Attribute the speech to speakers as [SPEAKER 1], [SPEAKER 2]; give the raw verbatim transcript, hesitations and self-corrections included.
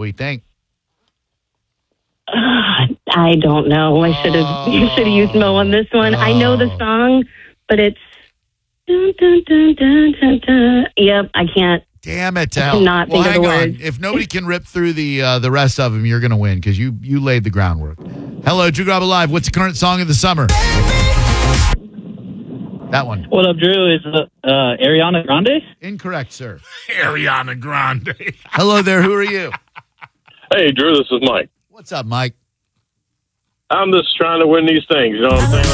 [SPEAKER 1] do you think?
[SPEAKER 2] Uh, I don't know. I should have you should have used Mo on this one.
[SPEAKER 1] Oh.
[SPEAKER 2] I know the song, but it's dun, dun, dun, dun, dun, dun. Yep, I can't.
[SPEAKER 1] Damn it!
[SPEAKER 2] I cannot
[SPEAKER 1] well,
[SPEAKER 2] think of
[SPEAKER 1] hang
[SPEAKER 2] the
[SPEAKER 1] on.
[SPEAKER 2] words.
[SPEAKER 1] If nobody can rip through the uh, the rest of them, you're going to win because you you laid the groundwork. Hello, Drew Garabo Live. What's the current song of the summer? That one.
[SPEAKER 3] What up, Drew? Is uh, uh, Ariana Grande?
[SPEAKER 1] Incorrect, sir.
[SPEAKER 4] Ariana Grande.
[SPEAKER 1] Hello there. Who are you?
[SPEAKER 5] Hey, Drew, this is Mike.
[SPEAKER 1] What's up, Mike?
[SPEAKER 5] I'm just trying to win these things. You know what I'm saying?